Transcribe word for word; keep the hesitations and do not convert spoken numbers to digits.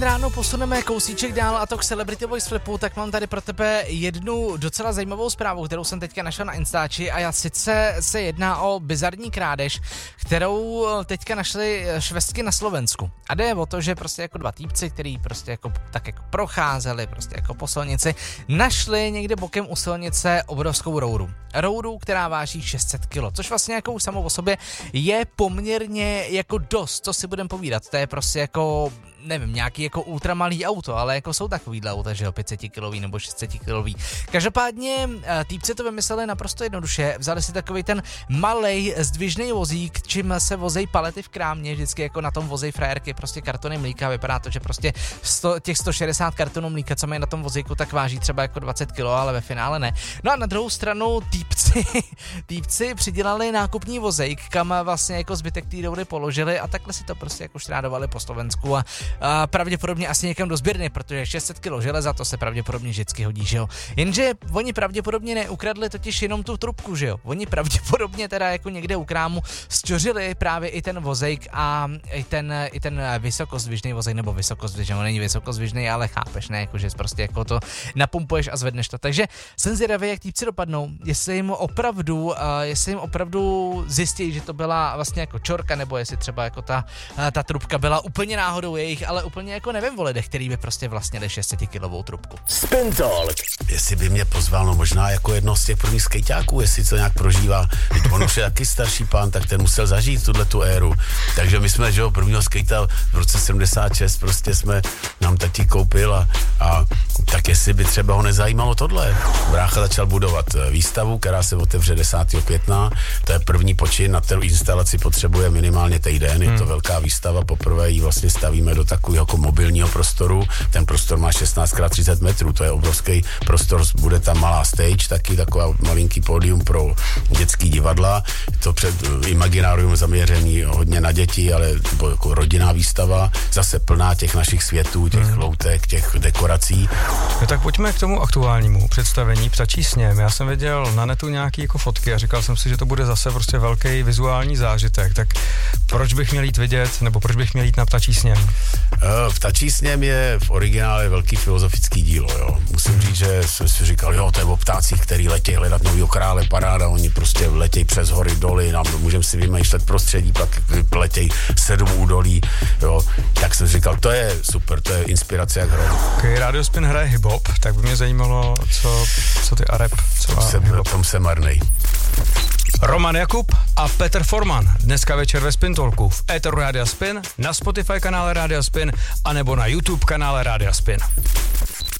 Ráno posuneme kousíček dál a to k Celebrity Voice Flipu, tak mám tady pro tebe jednu docela zajímavou zprávu, kterou jsem teďka našel na Instači a já sice se jedná o bizarní krádež, kterou teďka našli švestky na Slovensku. A jde o to, že prostě jako dva týpci, který prostě jako tak jako procházeli prostě jako po silnici, našli někde bokem u silnice obrovskou rouru. Rouru, která váží šest set kilo, což vlastně jako už samo o sobě je poměrně jako dost, co si budem povídat. To je prostě jako nevím, nějaký jako ultramalý auto, ale jako jsou takovýhle auta, že jo, pět set kilový nebo šest set kilový. Každopádně týpci to vymysleli naprosto jednoduše, vzali si takový ten malej zdvižný vozík, čím se vozej palety v krámě, vždycky jako na tom vozej frajerky prostě kartony mlíka, vypadá to, že prostě sto, těch sto šedesát kartonů mlíka, co mají na tom vozíku, tak váží třeba jako dvacet kilo, ale ve finále ne. No a na druhou stranu týpci, týpci přidělali nákupní vozejk, kam vlastně jako zbytek té doury položili a takhle si to prostě jako štrádovali po Slovensku a A pravděpodobně asi někam do sběrny, protože šest set kilo železa, to se pravděpodobně vždycky hodí, že jo. Jenže oni pravděpodobně neukradli totiž jenom tu trubku, že jo. Oni pravděpodobně teda jako někde u krámu sčořili právě i ten vozejk a i ten, i ten vysokozdvižný vozejk, nebo vysokozdvižný, on není vysokozdvižný, ale chápeš, ne, jakože prostě jako to napumpuješ a zvedneš to. Takže jsem zvědavý, jak týpci dopadnou, jestli jim opravdu, uh, jestli jim opravdu zjistí, že to byla vlastně jako čorka, nebo jestli třeba jako ta, uh, ta trubka byla úplně náhodou jejich, ale úplně jako nevím o lidech, který by prostě vlastnili šest set kilovou trubku. Spin Talk. Jestli by mě pozval, no možná jako jedno z těch prvních skejťáků, jestli to nějak prožívá. Když on už je taky starší pán, tak ten musel zažít tuhle tu éru. Takže my jsme, že jo, prvního skejta v roce sedmdesát šest prostě jsme, nám tati koupil a, a tak jestli by třeba ho nezajímalo tohle. Brácha začal budovat výstavu, která se otevře desátého května. To je první počin, na kterou instalaci potřebuje minimálně týden. Je to velká výstava, poprvé ji vlastně stavíme do takového jako mobilního prostoru. Ten prostor má šestnáct krát třicet metrů, to je obrovský prostor, bude tam malá stage, taky taková malinký pódium pro dětský divadla. To před imaginárium zaměřený hodně na děti, ale jako rodinná výstava, zase plná těch našich světů, těch hmm. loutek, těch dekorací. No tak pojďme k tomu aktuálnímu představení Ptačí sněm. Já jsem viděl na netu nějaký jako fotky a říkal jsem si, že to bude zase prostě velký vizuální zážitek. Tak proč bych měl jít vidět, nebo proč bych měl jít na Ptačí sněm? Ptačí sněm je v originále velký filozofický dílo, jo. Musím říct, že jsem si říkal, jo, to je o ptácích, který letějí hledat novýho krále, paráda, oni prostě letějí přes hory, doly, nám můžeme si vymýšlet prostředí, pak letějí sedm údolí, jo. Tak jsem si říkal, to je super, to je inspirace jak hrom. Okay, Radio Spin hraje hip-hop, tak by mě zajímalo, co, co ty a rap, co tom, se, tom se marnej. Roman Jakub a Petr Forman dneska večer ve Spin Talku v éteru Rádia Spin, na Spotify kanále Rádia Spin a nebo na YouTube kanále Rádia Spin.